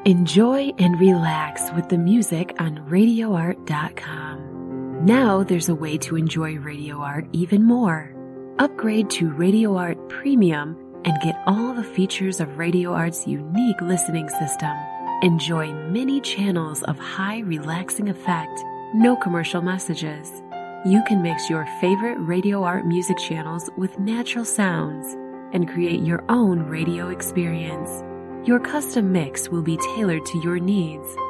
Enjoy and relax with the music on RadioArt.com. Now there's a way to enjoy Radio Art even more. Upgrade to Radio Art Premium and get all the features of Radio Art's unique listening system. Enjoy many channels of high relaxing effect, no commercial messages. You can mix your favorite Radio Art music channels with natural sounds and create your own radio experience. Your custom mix will be tailored to your needs.